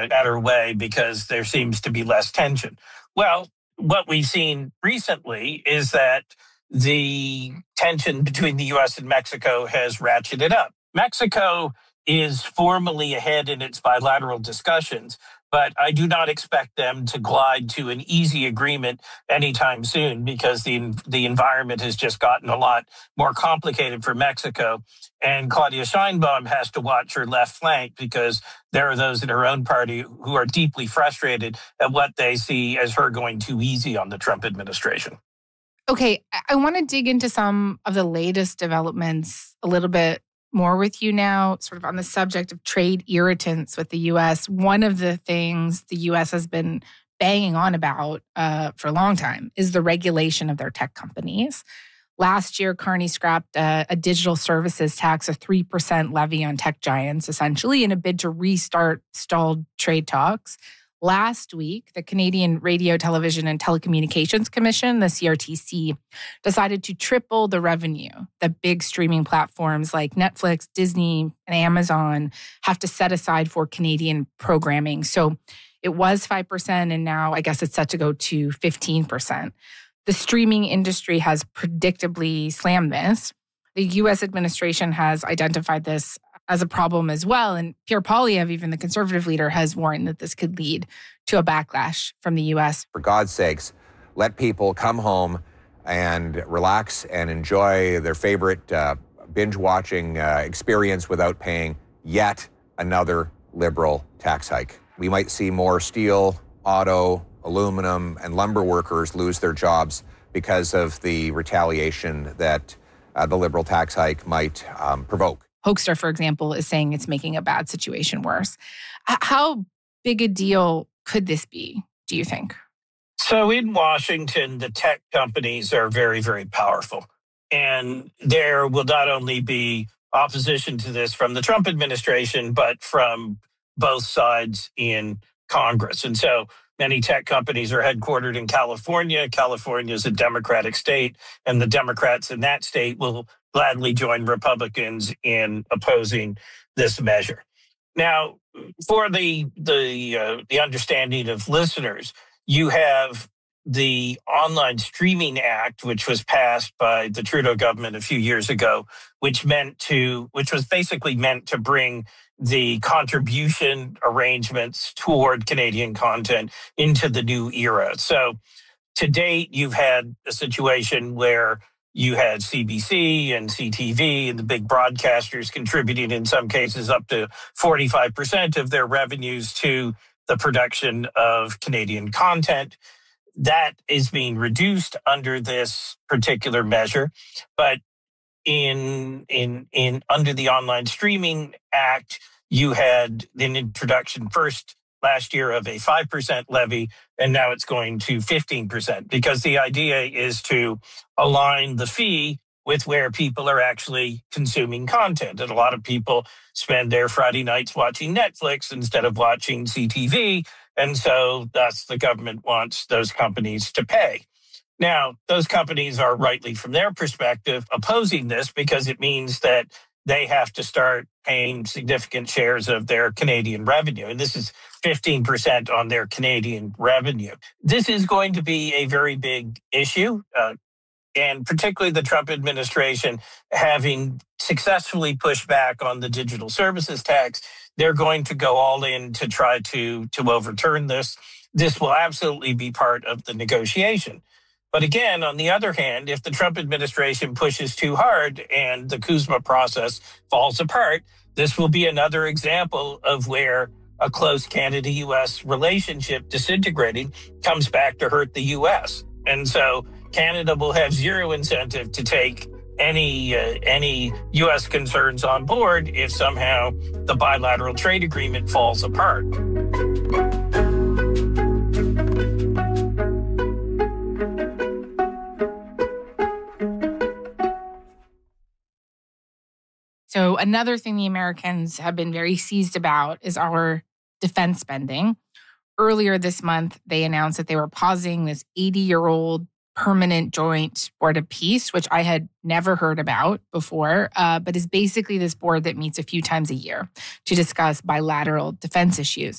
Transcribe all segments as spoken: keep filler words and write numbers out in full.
a better way because there seems to be less tension. Well, what we've seen recently is that the tension between the U S and Mexico has ratcheted up. Mexico is formally ahead in its bilateral discussions, but I do not expect them to glide to an easy agreement anytime soon because the the environment has just gotten a lot more complicated for Mexico. And Claudia Sheinbaum has to watch her left flank because there are those in her own party who are deeply frustrated at what they see as her going too easy on the Trump administration. Okay, I want to dig into some of the latest developments a little bit more with you now, sort of on the subject of trade irritants with the U S. One of the things the U S has been banging on about uh, for a long time is the regulation of their tech companies. Last year, Carney scrapped a, a digital services tax, a three percent levy on tech giants, essentially, in a bid to restart stalled trade talks. Last week, the Canadian Radio, Television, and Telecommunications Commission, the C R T C, decided to triple the revenue that big streaming platforms like Netflix, Disney, and Amazon have to set aside for Canadian programming. So it was five percent, and now I guess it's set to go to fifteen percent. The streaming industry has predictably slammed this. The U S administration has identified this as a problem as well. And Pierre Poilievre, even the conservative leader, has warned that this could lead to a backlash from the U S. For God's sakes, let people come home and relax and enjoy their favorite uh, binge-watching uh, experience without paying yet another Liberal tax hike. We might see more steel, auto, aluminum, and lumber workers lose their jobs because of the retaliation that uh, the Liberal tax hike might um, provoke. Hoekstra, for example, is saying it's making a bad situation worse. How big a deal could this be, do you think? So in Washington, the tech companies are very, very powerful. And there will not only be opposition to this from the Trump administration, but from both sides in Congress. And so many tech companies are headquartered in California. California is a Democratic state, and the Democrats in that state will gladly join Republicans in opposing this measure. Now, for the the uh, the understanding of listeners, you have the Online Streaming Act, which was passed by the Trudeau government a few years ago, which meant to which was basically meant to bring the contribution arrangements toward Canadian content into the new era. So to date, you've had a situation where you had C B C and C T V and the big broadcasters contributing in some cases up to forty-five percent of their revenues to the production of Canadian content. That is being reduced under this particular measure. But in in in under the Online Streaming Act, you had an introduction first last year of a five percent levy, and now it's going to fifteen percent because the idea is to align the fee with where people are actually consuming content. And a lot of people spend their Friday nights watching Netflix instead of watching C T V, and so thus the government wants those companies to pay. Now, those companies are rightly, from their perspective, opposing this because it means that they have to start paying significant shares of their Canadian revenue. And this is fifteen percent on their Canadian revenue. This is going to be a very big issue, uh, and particularly the Trump administration having successfully pushed back on the digital services tax, they're going to go all in to try to, to overturn this. This will absolutely be part of the negotiation. But again, on the other hand, if the Trump administration pushes too hard and the CUSMA process falls apart, this will be another example of where a close Canada-U S relationship disintegrating comes back to hurt the U S. And so Canada will have zero incentive to take any uh, any U S concerns on board if somehow the bilateral trade agreement falls apart. So another thing the Americans have been very seized about is our defense spending. Earlier this month, they announced that they were pausing this eighty-year-old permanent joint board of peace, which I had never heard about before, uh, but is basically this board that meets a few times a year to discuss bilateral defense issues.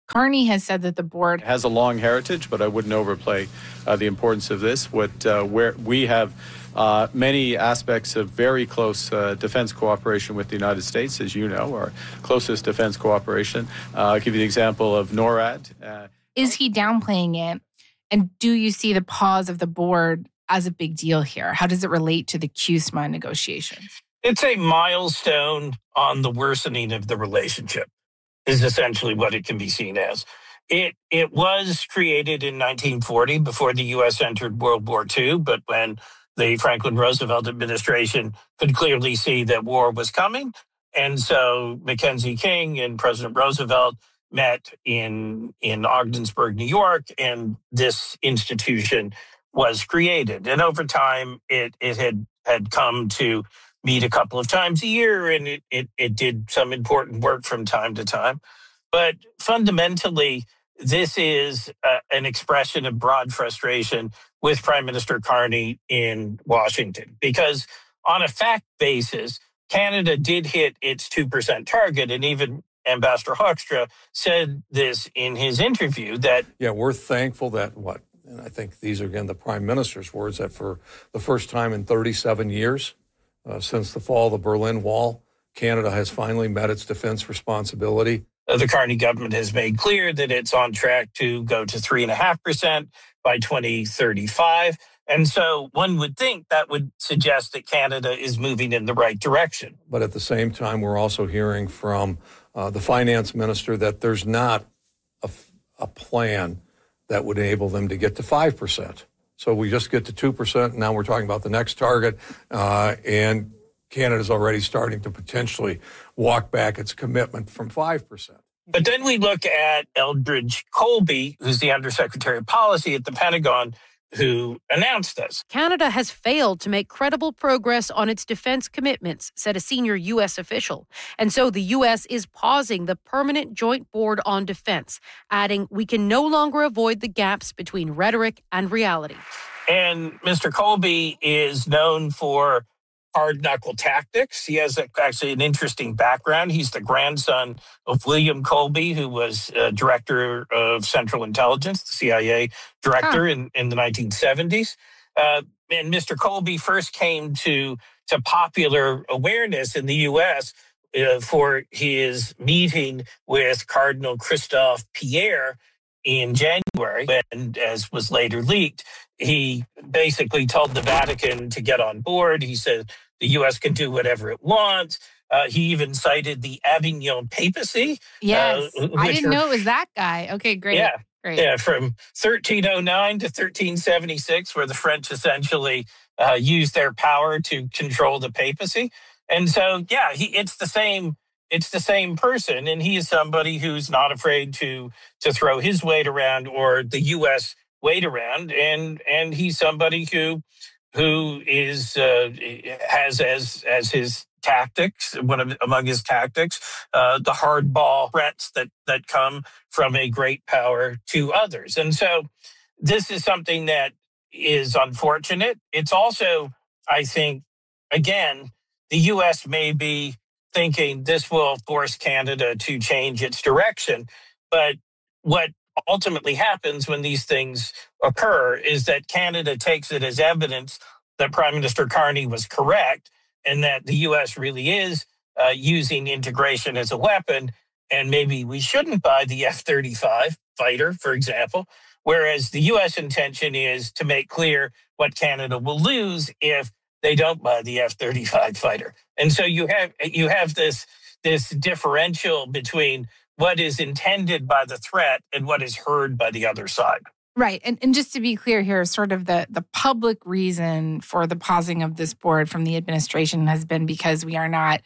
Carney has said that the board It has a long heritage, but I wouldn't overplay uh, the importance of this. What uh, where we have uh, many aspects of very close uh, defense cooperation with the United States, as you know, our closest defense cooperation. Uh, I'll give you the example of NORAD. Uh, Is he downplaying it? And do you see the pause of the board as a big deal here? How does it relate to the C U S M A negotiations? It's a milestone on the worsening of the relationship, is essentially what it can be seen as. It it was created in nineteen forty before the U S entered World War Two, but when the Franklin Roosevelt administration could clearly see that war was coming, and so Mackenzie King and President Roosevelt met in in Ogdensburg, New York, and this institution was created. And over time, it it had had come to meet a couple of times a year, and it it, it did some important work from time to time. But fundamentally, this is uh, an expression of broad frustration with Prime Minister Carney in Washington, because on a fact basis, Canada did hit its two percent target, and even Ambassador Hoekstra said this in his interview that... Yeah, we're thankful that, what, and I think these are, again, the Prime Minister's words, that for the first time in thirty-seven years, uh, since the fall of the Berlin Wall, Canada has finally met its defense responsibility. The Carney government has made clear that it's on track to go to three point five percent by twenty thirty-five. And so one would think that would suggest that Canada is moving in the right direction. But at the same time, we're also hearing from uh, the finance minister that there's not a, a plan that would enable them to get to five percent. So we just get to two percent, and now we're talking about the next target, uh, and Canada's already starting to potentially walk back its commitment from five percent. But then we look at Eldridge Colby, who's the Undersecretary of Policy at the Pentagon, who announced this. Canada has failed to make credible progress on its defense commitments, said a senior U S official. And so the U S is pausing the Permanent Joint Board on Defense, adding, we can no longer avoid the gaps between rhetoric and reality. And Mister Colby is known for hard-knuckle tactics. He has a, actually an interesting background. He's the grandson of William Colby, who was uh, director of Central Intelligence, the C I A director huh. in, in the nineteen seventies. Uh, and Mister Colby first came to, to popular awareness in the U S uh, for his meeting with Cardinal Christophe Pierre in January, and as was later leaked, he basically told the Vatican to get on board. He said the U S can do whatever it wants. Uh, he even cited the Avignon papacy. Yes, uh, I didn't are, know it was that guy. Okay, great. Yeah, great. Yeah, from thirteen oh nine to thirteen seventy-six, where the French essentially uh, used their power to control the papacy. And so, yeah, he, it's the same. It's the same person, and he is somebody who's not afraid to to throw his weight around or the U S weight around, and and he's somebody who who is uh, has as as his tactics, one of among his tactics, uh, the hardball threats that that come from a great power to others, and so this is something that is unfortunate. It's also, I think, again, the U S may be thinking this will force Canada to change its direction. But what ultimately happens when these things occur is that Canada takes it as evidence that Prime Minister Carney was correct and that the U S really is uh, using integration as a weapon, and maybe we shouldn't buy the F thirty-five fighter, for example, whereas the U S intention is to make clear what Canada will lose if they don't buy the F thirty-five fighter. And so you have you have this this differential between what is intended by the threat and what is heard by the other side. Right. And and just to be clear here, sort of the, the public reason for the pausing of this board from the administration has been because we are not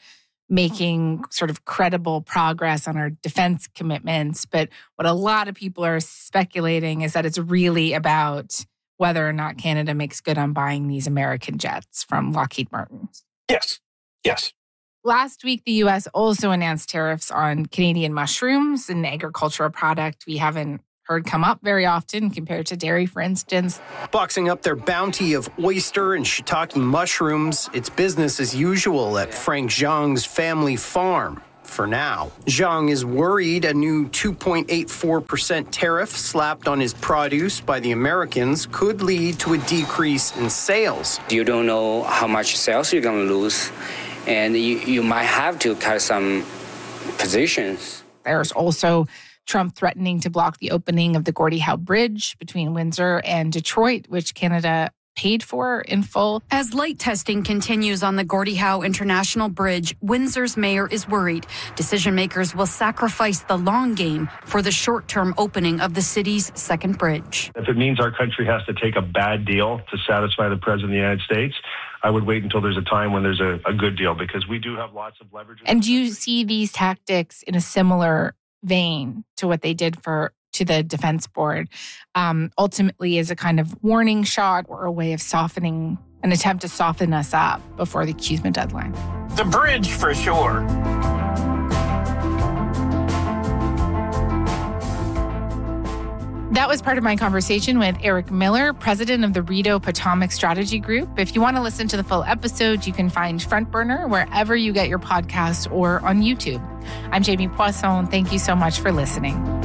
making sort of credible progress on our defense commitments. But what a lot of people are speculating is that it's really about whether or not Canada makes good on buying these American jets from Lockheed Martin. Yes. Yes. Last week, the U S also announced tariffs on Canadian mushrooms, an agricultural product we haven't heard come up very often compared to dairy, for instance. Boxing up their bounty of oyster and shiitake mushrooms, it's business as usual at Frank Zhang's family farm. for now. Zhang is worried a new two point eight four percent tariff slapped on his produce by the Americans could lead to a decrease in sales. You don't know how much sales you're going to lose, and you, you might have to cut some positions. There's also Trump threatening to block the opening of the Gordie Howe Bridge between Windsor and Detroit, which Canada paid for in full. As light testing continues on the Gordie Howe International Bridge, Windsor's mayor is worried decision makers will sacrifice the long game for the short-term opening of the city's second bridge. If it means our country has to take a bad deal to satisfy the President of the United States, I would wait until there's a time when there's a, a good deal, because we do have lots of leverage. And do you see these tactics in a similar vein to what they did for to the Defense Board, um, ultimately as a kind of warning shot or a way of softening, an attempt to soften us up before the accusement deadline? The bridge, for sure. That was part of my conversation with Eric Miller, president of the Rideau Potomac Strategy Group. If you want to listen to the full episode, you can find Front Burner wherever you get your podcasts or on YouTube. I'm Jamie Poisson. Thank you so much for listening.